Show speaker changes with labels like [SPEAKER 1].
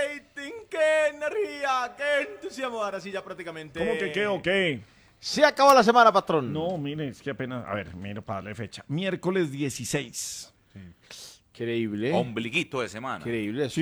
[SPEAKER 1] rating, qué energía, qué entusiasmo. Ahora sí, ya prácticamente.
[SPEAKER 2] ¿Cómo que qué o qué?
[SPEAKER 3] Se acabó la semana, patrón.
[SPEAKER 2] No, mire, es que apenas. A ver, mire, para darle fecha. Miércoles 16.
[SPEAKER 3] Increíble.
[SPEAKER 4] Ombliguito de semana.
[SPEAKER 3] Increíble.